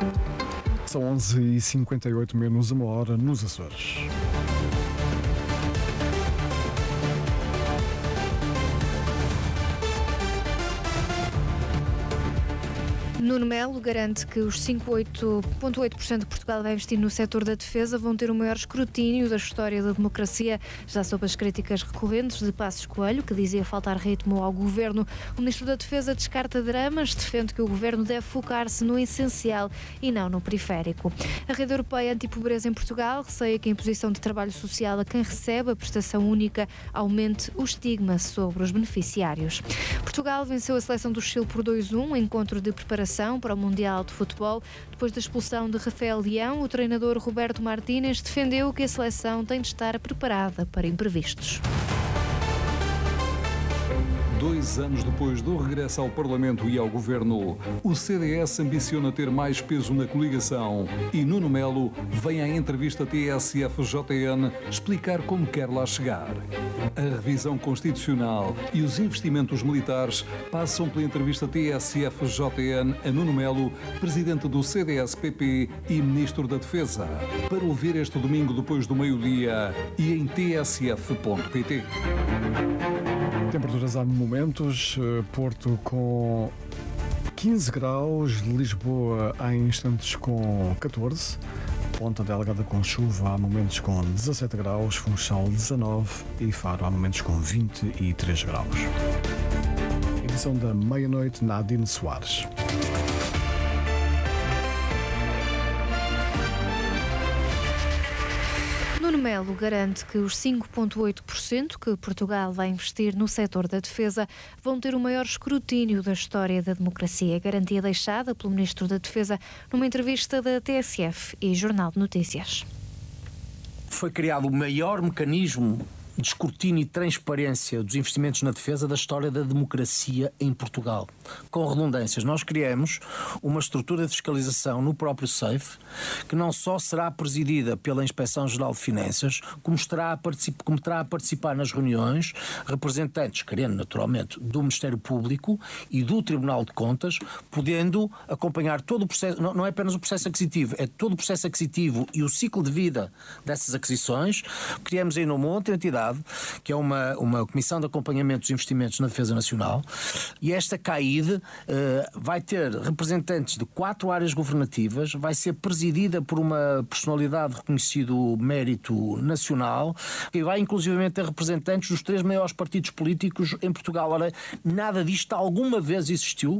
São 11h58, menos uma hora nos Açores. Nuno Melo garante que os 5,8% de Portugal vai investir no setor da defesa vão ter o maior escrutínio da história da democracia. Já sob as críticas recorrentes de Passos Coelho, que dizia faltar ritmo ao governo, o Ministro da Defesa descarta dramas, defende que o governo deve focar-se no essencial e não no periférico. A Rede Europeia Antipobreza em Portugal receia que a imposição de trabalho social a quem recebe a prestação única aumente o estigma sobre os beneficiários. Portugal venceu a seleção do Chile por 2-1, encontro de preparação para o Mundial de Futebol. Depois da expulsão de Rafael Leão, o treinador Roberto Martínez defendeu que a seleção tem de estar preparada para imprevistos. 2 anos depois do regresso ao Parlamento e ao Governo, o CDS ambiciona ter mais peso na coligação e Nuno Melo vem à entrevista TSF-JN explicar como quer lá chegar. A revisão constitucional e os investimentos militares passam pela entrevista TSF-JN a Nuno Melo, presidente do CDS-PP e Ministro da Defesa, para ouvir este domingo depois do meio-dia e em tsf.pt. Temperaturas há momentos, Porto com 15 graus, Lisboa há instantes com 14, Ponta Delgada com chuva há momentos com 17 graus, Funchal 19 e Faro há momentos com 23 graus. Edição da meia-noite, Nadine Soares. Nuno Melo garante que os 5,8% que Portugal vai investir no setor da defesa vão ter o maior escrutínio da história da democracia. Garantia deixada pelo Ministro da Defesa numa entrevista da TSF e Jornal de Notícias. Foi criado o maior mecanismo de escrutínio e transparência dos investimentos na defesa da história da democracia em Portugal. Com redundâncias, nós criamos uma estrutura de fiscalização no próprio SAFE, que não só será presidida pela Inspeção-Geral de Finanças, como terá a participar nas reuniões representantes, querendo naturalmente, do Ministério Público e do Tribunal de Contas, podendo acompanhar todo o processo, não é apenas o processo aquisitivo, é todo o processo aquisitivo e o ciclo de vida dessas aquisições. Criamos ainda uma outra entidade, que é uma Comissão de Acompanhamento dos Investimentos na Defesa Nacional, e esta CAID vai ter representantes de 4 áreas governativas, vai ser presidida por uma personalidade de reconhecido mérito nacional, que vai inclusivamente ter representantes dos 3 maiores partidos políticos em Portugal. Ora, nada disto alguma vez existiu.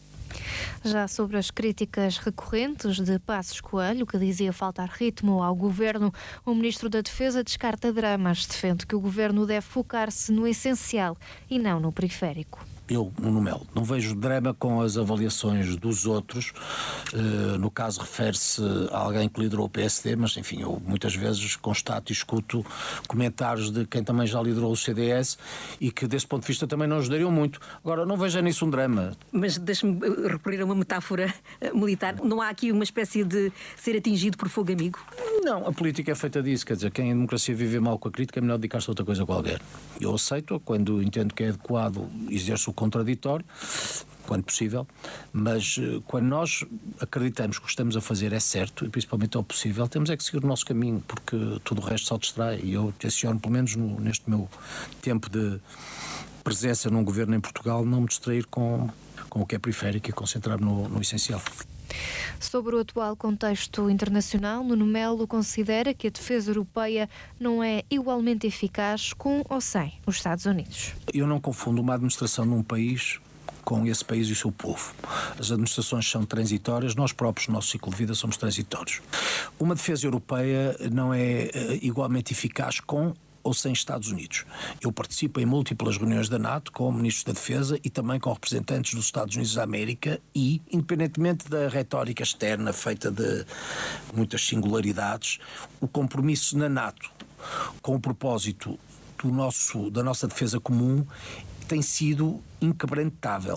Já sobre as críticas recorrentes de Passos Coelho, que dizia faltar ritmo ao governo, o Ministro da Defesa descarta dramas, defende que o governo deve focar-se no essencial e não no periférico. Eu, Nuno Melo, não vejo drama com as avaliações dos outros. No caso, refere-se a alguém que liderou o PSD, mas enfim, eu muitas vezes constato e escuto comentários de quem também já liderou o CDS e que desse ponto de vista também não ajudariam muito. Agora, não vejo nisso um drama. Mas deixe-me recorrer a uma metáfora militar. Não há aqui uma espécie de ser atingido por fogo amigo? Não, a política é feita disso, quer dizer, quem em democracia vive mal com a crítica é melhor dedicar-se a outra coisa qualquer. Eu aceito, quando entendo que é adequado, exerço o contraditório, quando possível, mas quando nós acreditamos que o que estamos a fazer é certo, e principalmente é o possível, temos é que seguir o nosso caminho, porque tudo o resto só distrai, e eu tenciono, pelo menos neste meu tempo de presença num governo em Portugal, não me distrair com o que é periférico e concentrar-me no essencial. Sobre o atual contexto internacional, Nuno Melo considera que a defesa europeia não é igualmente eficaz com ou sem os Estados Unidos. Eu não confundo uma administração num país com esse país e o seu povo. As administrações são transitórias, nós próprios, no nosso ciclo de vida, somos transitórios. Uma defesa europeia não é igualmente eficaz com ou sem Estados Unidos. Eu participo em múltiplas reuniões da NATO com ministros da Defesa e também com representantes dos Estados Unidos da América e, independentemente da retórica externa feita de muitas singularidades, o compromisso na NATO com o propósito da nossa defesa comum tem sido inquebrantável.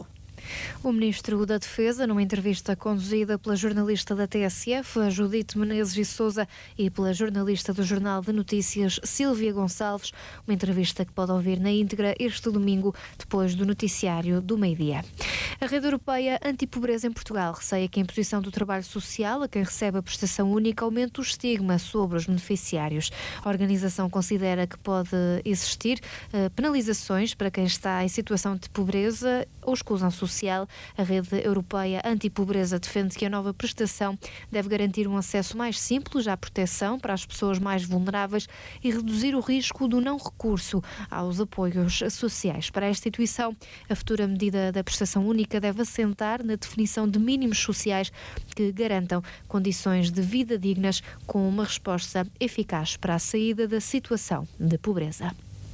O Ministro da Defesa, numa entrevista conduzida pela jornalista da TSF, a Judite Menezes e Sousa, e pela jornalista do Jornal de Notícias, Sílvia Gonçalves, uma entrevista que pode ouvir na íntegra este domingo, depois do noticiário do meio-dia. A Rede Europeia Antipobreza em Portugal receia que a imposição do trabalho social a quem recebe a prestação única aumente o estigma sobre os beneficiários. A organização considera que pode existir penalizações para quem está em situação de pobreza ou exclusão social. A Rede Europeia Antipobreza defende que a nova prestação deve garantir um acesso mais simples à proteção para as pessoas mais vulneráveis e reduzir o risco do não recurso aos apoios sociais. Para a instituição, a futura medida da prestação única deve assentar na definição de mínimos sociais que garantam condições de vida dignas com uma resposta eficaz para a saída da situação de pobreza.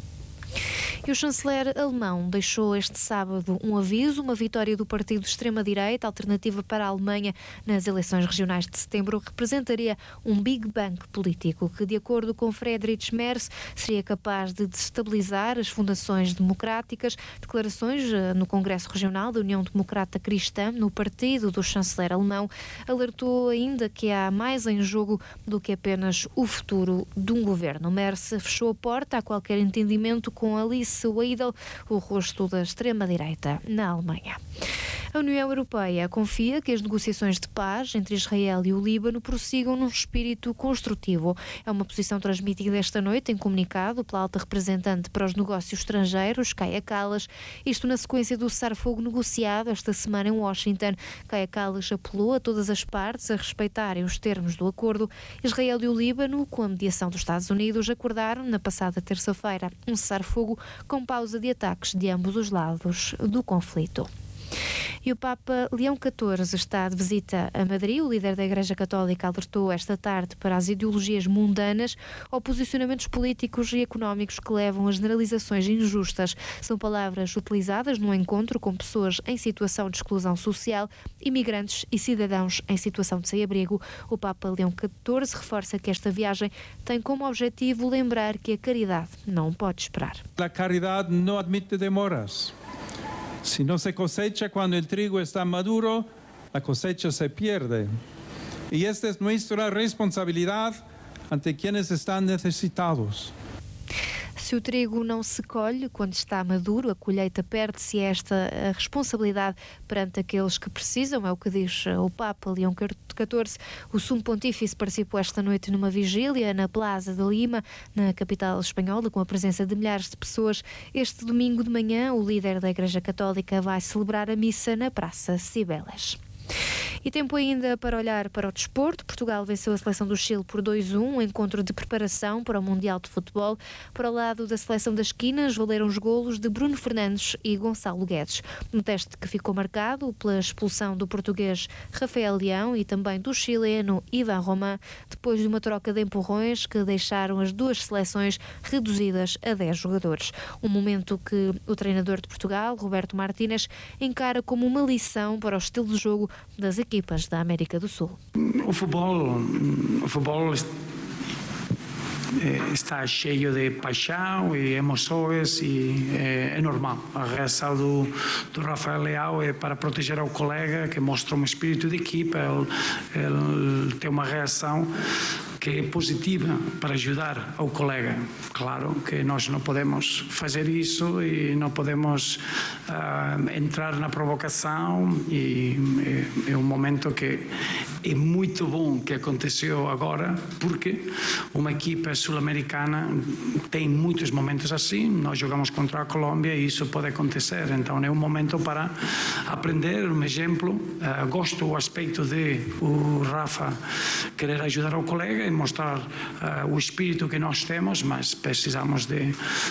E o chanceler alemão deixou este sábado um aviso, uma vitória do partido de extrema-direita, Alternativa para a Alemanha, nas eleições regionais de setembro, representaria um Big Bang político que, de acordo com Friedrich Merz, seria capaz de destabilizar as fundações democráticas. Declarações no Congresso Regional da União Democrata Cristã, no partido do chanceler alemão, alertou ainda que há mais em jogo do que apenas o futuro de um governo. Merz fechou a porta a qualquer entendimento com Alice Weidel, o rosto da extrema-direita na Alemanha. A União Europeia confia que as negociações de paz entre Israel e o Líbano prossigam num espírito construtivo. É uma posição transmitida esta noite em comunicado pela alta representante para os negócios estrangeiros, Kaja Kallas, isto na sequência do cessar-fogo negociado esta semana em Washington. Kaja Kallas apelou a todas as partes a respeitarem os termos do acordo. Israel e o Líbano, com a mediação dos Estados Unidos, acordaram na passada terça-feira um cessar-fogo com pausa de ataques de ambos os lados do conflito. E o Papa Leão XIV está de visita a Madrid. O líder da Igreja Católica alertou esta tarde para as ideologias mundanas ou posicionamentos políticos e económicos que levam a generalizações injustas. São palavras utilizadas num encontro com pessoas em situação de exclusão social, imigrantes e cidadãos em situação de sem-abrigo. O Papa Leão XIV reforça que esta viagem tem como objetivo lembrar que a caridade não pode esperar. A caridade não admite demoras. Si no se cosecha cuando el trigo está maduro, la cosecha se pierde. Y esta es nuestra responsabilidad ante quienes están necesitados. Se o trigo não se colhe quando está maduro, a colheita perde-se. Esta a responsabilidade perante aqueles que precisam, é o que diz o Papa Leão XIV. O Sumo Pontífice participou esta noite numa vigília na Plaza de Lima, na capital espanhola, com a presença de milhares de pessoas. Este domingo de manhã, o líder da Igreja Católica vai celebrar a missa na Praça Cibeles. E tempo ainda para olhar para o desporto. Portugal venceu a seleção do Chile por 2-1, um encontro de preparação para o Mundial de Futebol. Para o lado da seleção das esquinas, valeram os golos de Bruno Fernandes e Gonçalo Guedes. Um teste que ficou marcado pela expulsão do português Rafael Leão e também do chileno Iván Román, depois de uma troca de empurrões que deixaram as duas seleções reduzidas a 10 jogadores. Um momento que o treinador de Portugal, Roberto Martínez, encara como uma lição para o estilo de jogo das equipas da América do Sul. O futebol está cheio de paixão e emoções e é normal. A reação do Rafael Leão é para proteger ao colega, que mostra um espírito de equipa. Ele tem uma reação que é positiva para ajudar ao colega. Claro que nós não podemos fazer isso e não podemos entrar na provocação, e é um momento que é muito bom que aconteceu agora, porque uma equipa sul-americana tem muitos momentos assim. Nós jogamos contra a Colômbia e isso pode acontecer, então é um momento para aprender, um exemplo. Gosto do aspecto de o Rafa querer ajudar ao colega e mostrar o espírito que nós temos, mas precisamos de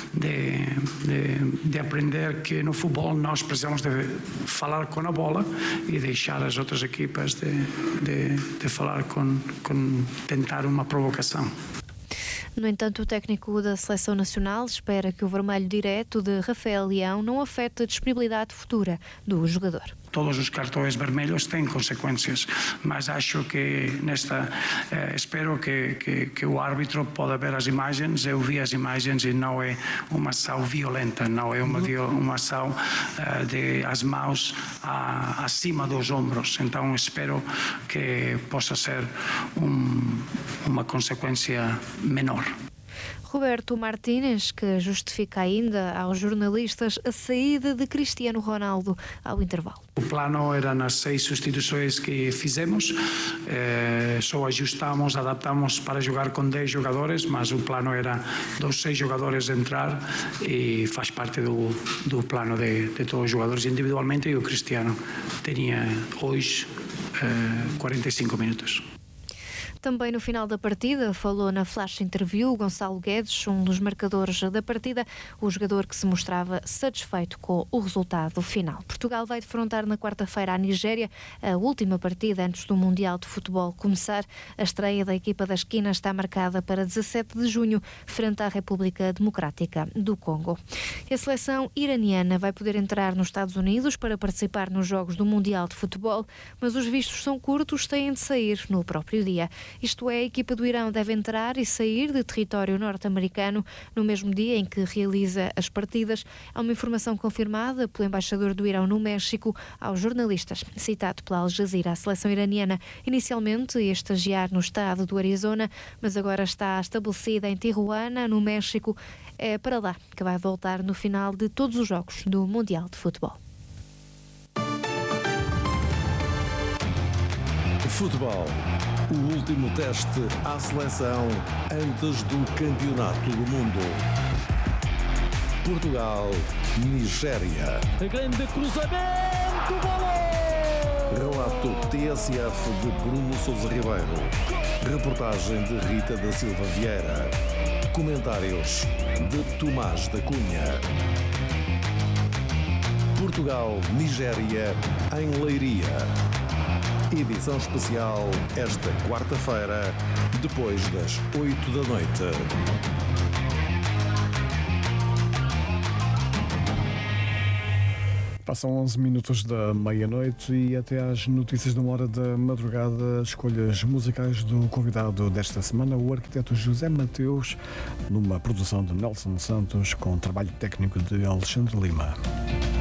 aprender que no futebol nós precisamos de falar com a bola e deixar as outras equipas de falar com tentar uma provocação. No entanto, o técnico da Seleção Nacional espera que o vermelho direto de Rafael Leão não afete a disponibilidade futura do jogador. todos os cartões vermelhos têm consequências, mas acho que espero que o árbitro possa ver as imagens. Eu vi as imagens e não é uma ação violenta, não é uma ação de as mãos acima dos ombros. Então espero que possa ser uma consequência menor. Roberto Martínez, que justifica ainda aos jornalistas a saída de Cristiano Ronaldo ao intervalo. O plano era nas 6 substituições que fizemos, só ajustamos, adaptamos para jogar com 10 jogadores, mas o plano era dos 6 jogadores entrar e faz parte do plano de todos os jogadores individualmente, e o Cristiano tinha hoje 45 minutos. Também no final da partida, falou na flash interview Gonçalo Guedes, um dos marcadores da partida, o jogador que se mostrava satisfeito com o resultado final. Portugal vai defrontar na quarta-feira a Nigéria, a última partida antes do Mundial de Futebol começar. A estreia da equipa da esquina está marcada para 17 de junho, frente à República Democrática do Congo. A seleção iraniana vai poder entrar nos Estados Unidos para participar nos Jogos do Mundial de Futebol, mas os vistos são curtos, têm de sair no próprio dia. Isto é, a equipa do Irão deve entrar e sair de território norte-americano no mesmo dia em que realiza as partidas. Há uma informação confirmada pelo embaixador do Irão no México aos jornalistas, citado pela Al Jazeera. A seleção iraniana inicialmente ia estagiar no estado do Arizona, mas agora está estabelecida em Tijuana, no México. É para lá que vai voltar no final de todos os jogos do Mundial de Futebol. Futebol. O último teste à seleção antes do Campeonato do Mundo. Portugal, Nigéria. Grande cruzamento, golo! Relato TSF de Bruno Sousa Ribeiro. Reportagem de Rita da Silva Vieira. Comentários de Tomás da Cunha. Portugal, Nigéria, em Leiria. Edição especial esta quarta-feira, depois das 8 da noite. Passam 11 minutos da meia-noite e até às notícias de 1 hora da madrugada, escolhas musicais do convidado desta semana, o arquiteto José Mateus, numa produção de Nelson Santos com trabalho técnico de Alexandre Lima.